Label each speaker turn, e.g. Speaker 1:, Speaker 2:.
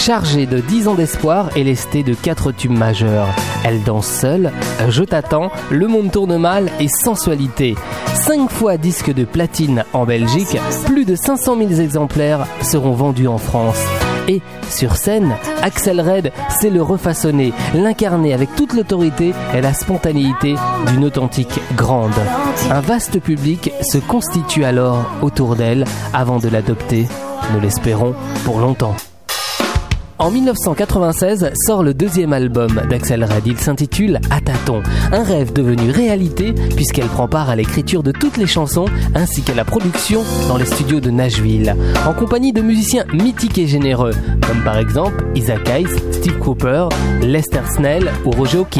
Speaker 1: Chargée de 10 ans d'espoir et lestée de 4 tubes majeurs. Elle danse seule, Je t'attends, Le monde tourne mal et Sensualité. 5 fois disque de platine en Belgique, plus de 500 000 exemplaires seront vendus en France. Et sur scène, Axel Red sait le refaçonner, l'incarner avec toute l'autorité et la spontanéité d'une authentique grande. Un vaste public se constitue alors autour d'elle avant de l'adopter, nous l'espérons, pour longtemps. En 1996 sort le deuxième album d'Axel Red. Il s'intitule À tâtons, un rêve devenu réalité puisqu'elle prend part à l'écriture de toutes les chansons ainsi qu'à la production dans les studios de Nashville, en compagnie de musiciens mythiques et généreux, comme par exemple Isaac Hayes, Steve Cooper, Lester Snell ou Roger Hawkins.